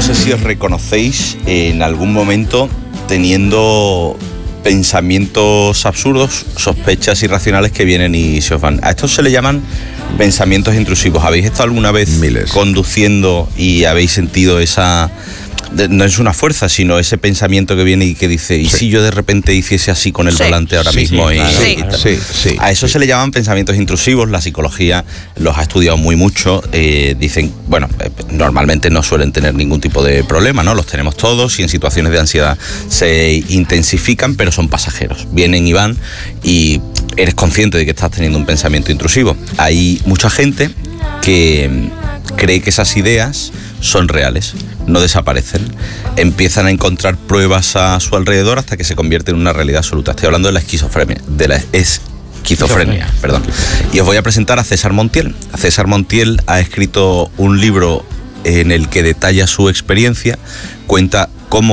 sé si os reconocéis en algún momento teniendo pensamientos absurdos, sospechas irracionales que vienen y se os van. A estos se le llaman pensamientos intrusivos. ¿Habéis estado alguna vez conduciendo y habéis sentido esa... No es una fuerza, sino ese pensamiento que viene y que dice, ¿y si yo de repente hiciese así con el volante ahora mismo? A eso se le llaman pensamientos intrusivos. La psicología los ha estudiado mucho. Dicen, bueno, normalmente no suelen tener ningún tipo de problema, ¿no? Los tenemos todos y en situaciones de ansiedad se intensifican, pero son pasajeros. Vienen y van y eres consciente de que estás teniendo un pensamiento intrusivo. Hay mucha gente que cree que esas ideas son reales, no desaparecen, empiezan a encontrar pruebas a su alrededor hasta que se convierte en una realidad absoluta. Estoy hablando de la esquizofrenia, perdón. Y os voy a presentar a César Montiel. César Montiel ha escrito un libro en el que detalla su experiencia, cuenta cómo